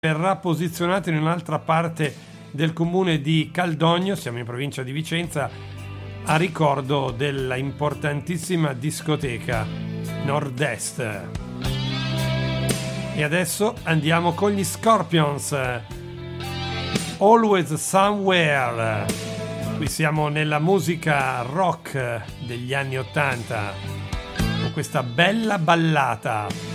verrà posizionato in un'altra parte del comune di Caldogno, siamo in provincia di Vicenza, a ricordo della importantissima discoteca Nord-Est. E adesso andiamo con gli Scorpions, Always Somewhere. Qui siamo nella musica rock degli anni '80 con questa bella ballata.